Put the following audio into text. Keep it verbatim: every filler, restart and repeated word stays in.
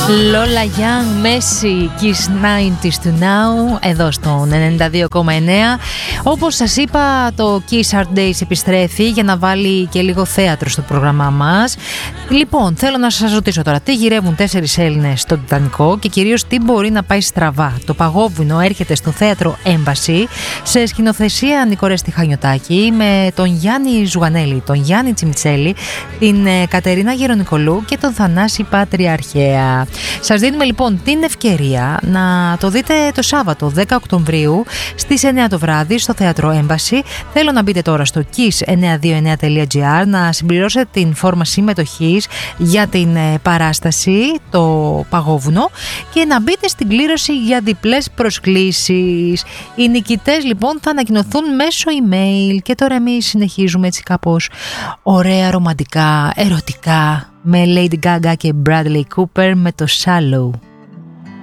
Lola Young, Messi, Kiss nineties to Now, εδώ στον ενενήντα δύο κόμμα εννέα. Όπως σας είπα, το Kiss Art Days επιστρέφει για να βάλει και λίγο θέατρο στο πρόγραμμά μας. Λοιπόν, θέλω να σας ρωτήσω τώρα, τι γυρεύουν τέσσερις Έλληνες στο Τιτανικό και κυρίως τι μπορεί να πάει στραβά? Το παγόβουνο έρχεται στο θέατρο Embassy σε σκηνοθεσία Νικορέστη Χανιωτάκη με τον Γιάννη Ζουγανέλη, τον Γιάννη Τσιμιτσέλη, την Κατερίνα Γερονικολού και τον Θανάση Πατριαρχέα. Σας δίνουμε λοιπόν την ευκαιρία να το δείτε το Σάββατο δέκα Οκτωβρίου στις εννέα το βράδυ στο θέατρο Embassy. Θέλω να μπείτε τώρα στο kiss εννιακόσια είκοσι εννέα τελεία gr να συμπληρώσετε την φόρμα συμμετοχής για την παράσταση το Παγόβουνο και να μπείτε στην κλήρωση για διπλές προσκλήσεις. Οι νικητές λοιπόν θα ανακοινωθούν μέσω email και τώρα εμείς συνεχίζουμε έτσι κάπως ωραία, ρομαντικά, ερωτικά με Lady Gaga και Bradley Cooper με το Shallow.